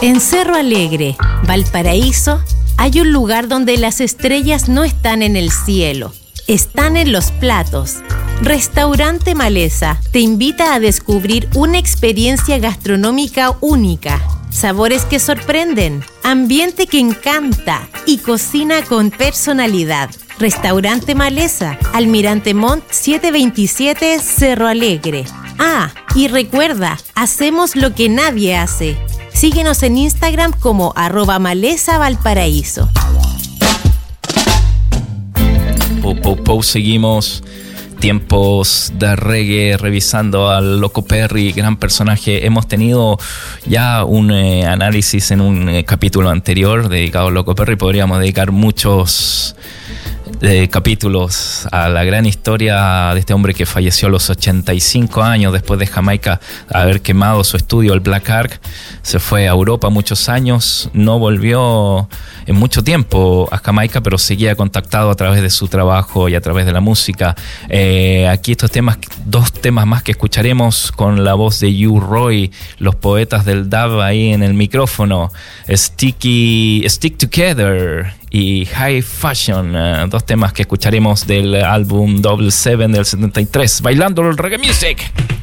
En Cerro Alegre, Valparaíso, hay un lugar donde las estrellas no están en el cielo, están en los platos. Restaurante Maleza te invita a descubrir una experiencia gastronómica única, sabores que sorprenden, ambiente que encanta y cocina con personalidad. Restaurante Maleza, Almirante Montt 727, Cerro Alegre. Ah, y recuerda, hacemos lo que nadie hace. Síguenos en Instagram como @MalezaValparaíso. Seguimos tiempos de reggae, revisando al Loco Perry, gran personaje. Hemos tenido ya un análisis en un capítulo anterior dedicado al Loco Perry. Podríamos dedicar muchos capítulos a la gran historia de este hombre que falleció a los 85 años después de Jamaica haber quemado su estudio, el Black Ark. Se fue a Europa muchos años, no volvió en mucho tiempo a Jamaica, pero seguía contactado a través de su trabajo y a través de la música. Aquí estos temas, dos temas más que escucharemos con la voz de U-Roy, los poetas del dub ahí en el micrófono, Stick Together y High Fashion, dos temas que escucharemos del álbum Double Seven del 73, bailando el reggae music.